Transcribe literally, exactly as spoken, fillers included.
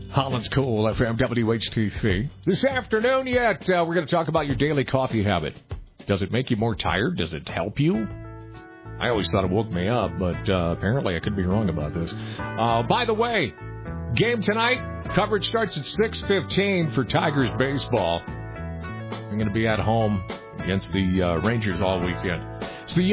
Holland's Cool, F M W H T C. This afternoon yet, uh, we're going to talk about your daily coffee habit. Does it make you more tired? Does it help you? I always thought it woke me up, but uh, apparently I could be wrong about this. Uh, by the way, game tonight, coverage starts at six fifteen for Tigers baseball. I'm going to be at home against the uh, Rangers all weekend.